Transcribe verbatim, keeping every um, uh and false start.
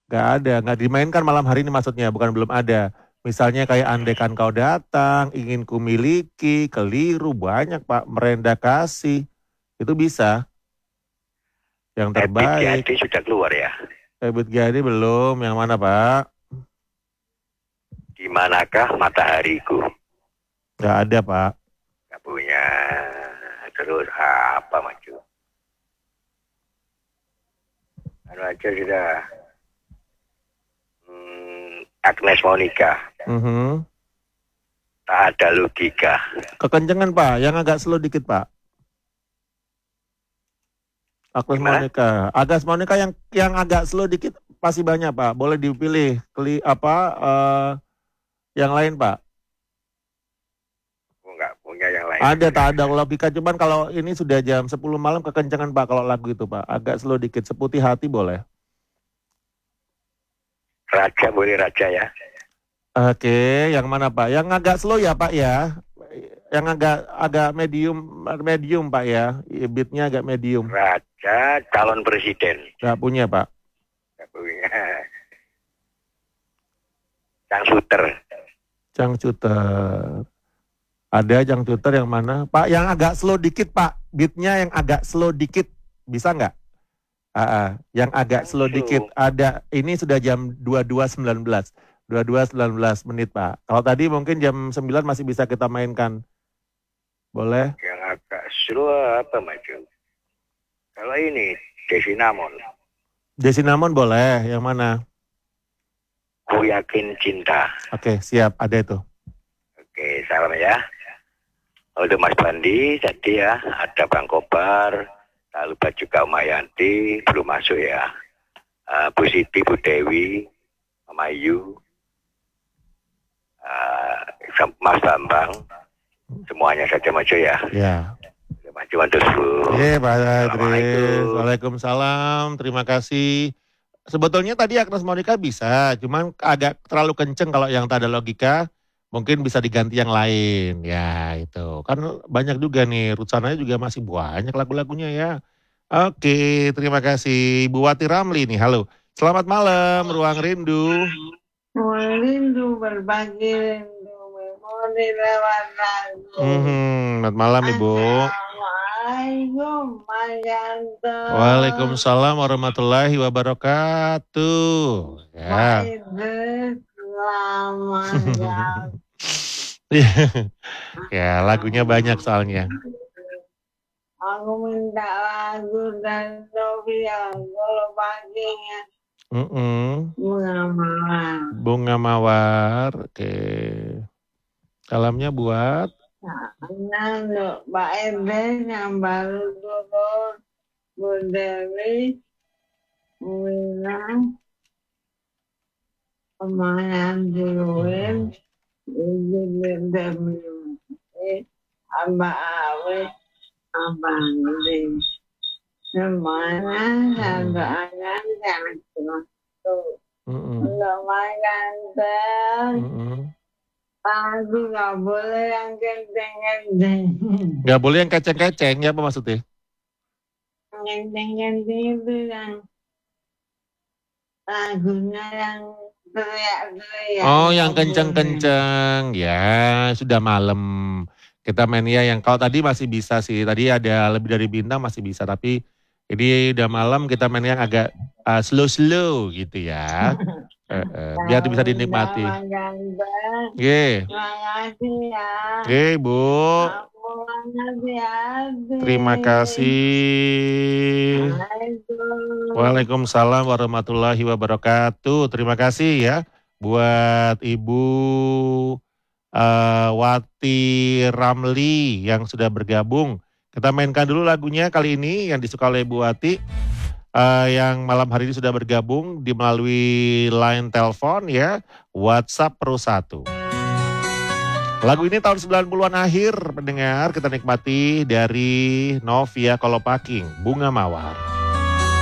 Nggak ada, nggak dimainkan malam hari ini maksudnya, bukan belum ada. Misalnya kayak andaikan kau datang, ingin kumiliki, keliru, banyak Pak, merendah kasih. Itu bisa. Yang Ebit terbaik. G sudah keluar ya? Ebit G belum, yang mana Pak? Di manakah matahariku? Nggak ada Pak. Nggak punya. Terus apa maju? Anu aja sudah. Hmm, Agnes Monica. Mm-hmm. Tak ada logika. Kekencengan Pak, yang agak slow dikit Pak. Agnes Monica, Agnes Monica yang yang agak slow dikit pasti banyak Pak. Boleh dipilih kli apa uh, yang lain Pak? Enggak punya yang lain. Ada tak ada logika, cuman kalau ini sudah jam sepuluh malam kekencangan Pak kalau lagu itu Pak. Agak slow dikit, Seputih Hati boleh. Raja boleh raja ya. Oke, yang mana Pak? Yang agak slow ya Pak ya. Yang agak agak medium medium Pak ya. Beatnya agak medium. Raja calon presiden. Gak punya Pak. Gak punya. Cang Suter. Cang Suter. Ada Cang Suter yang mana? Pak yang agak slow dikit Pak. Beatnya yang agak slow dikit. Bisa nggak? Ah, ah, yang agak slow dikit. Ada. Ini sudah jam dua puluh dua sembilan belas. dua puluh dua sembilan belas menit Pak. Kalau tadi mungkin jam sembilan masih bisa kita mainkan. Boleh? Yang agak slow apa macam? Kalau ini Desinamon. Desinamon boleh. Yang mana? Ku Yakin Cinta. Oke, siap. Ada itu. Oke, salam ya. Untuk Mas Bandi, jadi ya ada Bang Kobar, tak lupa juga Umayanti, belum masuk ya. Uh, Bu Siti, Bu Dewi, Mama Ayu, uh, Mas Bambang, semuanya saja maju ya. Ya. Maju mantus Bu. Oke, Pak Idris. Waalaikumsalam. Terima kasih. Sebetulnya tadi Agnes Monica bisa, cuman agak terlalu kenceng kalau yang tak ada logika. Mungkin bisa diganti yang lain, ya itu. Kan banyak juga nih, Rutsananya juga masih banyak lagu-lagunya ya. Oke, terima kasih. Bu Wati Ramli nih, halo. Selamat malam, Ruang Rindu. Ruang Rindu berbagi rindu, memori lewat lagu. Hmm, selamat malam Ibu. Assalamualaikum, Mas Yanto. Waalaikumsalam warahmatullahi wabarakatuh. Ya. Selamat ya, lagunya banyak soalnya. Aku minta lagu dan Sofia kalau paginya. Mm -mm. Bunga Mawar. Bunga Mawar, oke. Salamnya buat? Nah, untuk Pak Ebe yang baru turun, Bu Dewi, Bu Wina, Pemayan Diwin, Ibu Dewi, Abah Awe, Abah Nudi. Semuanya satu akan jatuh. Untuk Mas Ganteng, lagu gak boleh yang kenceng-kenceng. Gak boleh yang keceng-keceng, ya apa maksudnya? Kenceng-kenceng itu yang lagunya yang teriak-teriak. Oh, yang kenceng-kenceng. Ya, sudah malam. Kita main ya yang kalau tadi masih bisa sih. Tadi ada lebih dari bintang masih bisa. Tapi ini udah malam kita main yang agak uh, slow-slow gitu ya. uh, uh, biar bisa dinikmati. Oke. Oke, Bu. Terima kasih. Waalaikumsalam warahmatullahi wabarakatuh. Terima kasih ya buat Ibu uh, Wati Ramli yang sudah bergabung. Kita mainkan dulu lagunya kali ini yang disuka oleh Bu Wati. Uh, yang malam hari ini sudah bergabung di melalui line telepon ya, WhatsApp Pro satu. Lagu ini tahun sembilan puluhan akhir pendengar, kita nikmati dari Novia Kolopaking, Bunga Mawar.